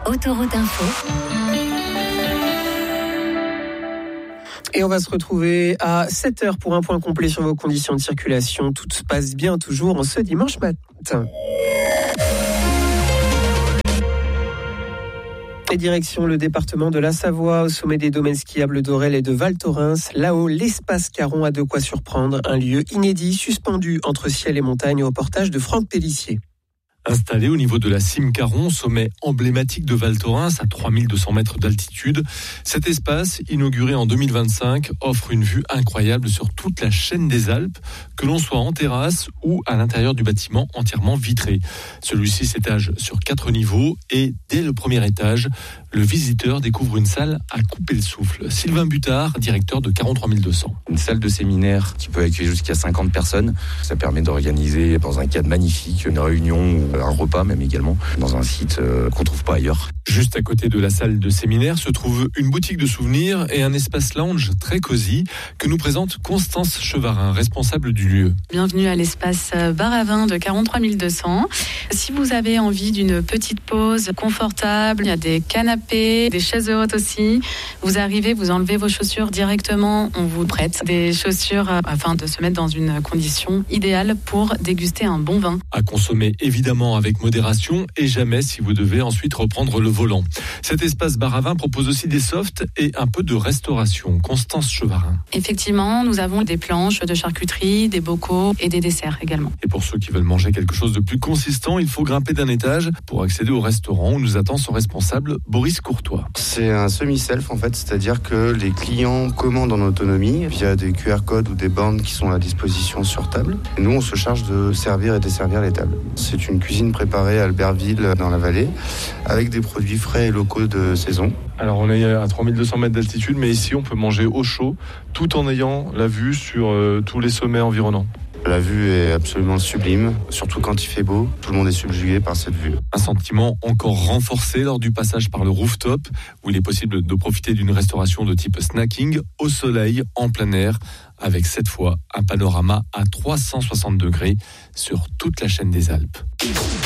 Autoroute Info. Et on va se retrouver à 7h pour un point complet sur vos conditions de circulation. Tout se passe bien toujours en ce dimanche matin. Et direction le département de la Savoie, au sommet des domaines skiables d'Orel et de Val Thorens. Là-haut, l'espace Caron a de quoi surprendre. Un lieu inédit, suspendu entre ciel et montagne, au reportage de Franck Pellissier. Installé au niveau de la cime Caron, sommet emblématique de Val Thorens à 3200 mètres d'altitude, cet espace, inauguré en 2025, offre une vue incroyable sur toute la chaîne des Alpes, que l'on soit en terrasse ou à l'intérieur du bâtiment entièrement vitré. Celui-ci s'étage sur 4 niveaux et dès le premier étage, le visiteur découvre une salle à couper le souffle. Sylvain Butard, directeur de 43 200. Une salle de séminaire qui peut accueillir jusqu'à 50 personnes. Ça permet d'organiser dans un cadre magnifique une réunion ou un repas même également dans un site qu'on ne trouve pas ailleurs. Juste à côté de la salle de séminaire se trouve une boutique de souvenirs et un espace lounge très cosy que nous présente Constance Chevarin, responsable du lieu. Bienvenue à l'espace bar à vin de 43 200. Si vous avez envie d'une petite pause confortable, il y a des canapés, des chaises hautes aussi. Vous arrivez, vous enlevez vos chaussures directement, on vous prête des chaussures afin de se mettre dans une condition idéale pour déguster un bon vin. À consommer évidemment avec modération et jamais si vous devez ensuite reprendre le volant. Cet espace bar à vin propose aussi des softs et un peu de restauration. Constance Chevarin. Effectivement, nous avons des planches de charcuterie, des bocaux et des desserts également. Et pour ceux qui veulent manger quelque chose de plus consistant, il faut grimper d'un étage pour accéder au restaurant où nous attend son responsable, Boris Courtois. C'est un semi-self en fait, c'est-à-dire que les clients commandent en autonomie via des QR codes ou des bornes qui sont à disposition sur table. Et nous, on se charge de servir et desservir les tables. C'est une cuisine préparée à Albertville dans la vallée avec des produits frais et locaux de saison. Alors on est à 3200 mètres d'altitude, mais ici on peut manger au chaud tout en ayant la vue sur tous les sommets environnants. La vue est absolument sublime, surtout quand il fait beau. Tout le monde est subjugué par cette vue. Un sentiment encore renforcé lors du passage par le rooftop, où il est possible de profiter d'une restauration de type snacking au soleil, en plein air, avec cette fois un panorama à 360 degrés sur toute la chaîne des Alpes.